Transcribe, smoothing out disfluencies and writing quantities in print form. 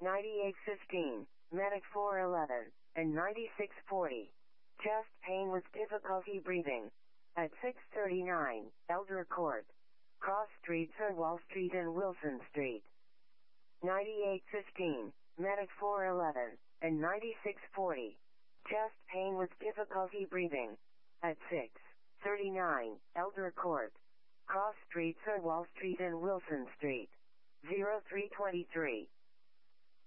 9815, Medic 411, and 9640. Chest pain with difficulty breathing. At 639, Elder Court. Cross Streets or Wall Street and Wilson Street. 9815, Medic 411, and 9640. Chest pain with difficulty breathing. At 639, Elder Court. Cross Streets or Wall Street and Wilson Street. 0323.